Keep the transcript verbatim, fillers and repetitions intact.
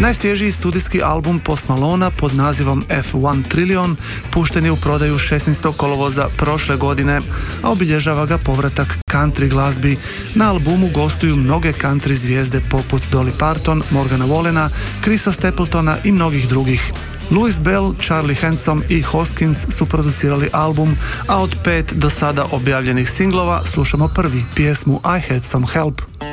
Najsvježiji studijski album Post Malona pod nazivom F jedan Trillion pušten je u prodaju šesnaestog kolovoza prošle godine, a obilježava ga povratak country glazbi. Na albumu gostuju mnoge country zvijezde poput Dolly Parton, Morgana Wallena, Chrisa Stapletona i mnogih drugih. Louis Bell, Charlie Handsome i Hoskins su producirali album, a od pet do sada objavljenih singlova slušamo prvi, pjesmu I Had Some Help.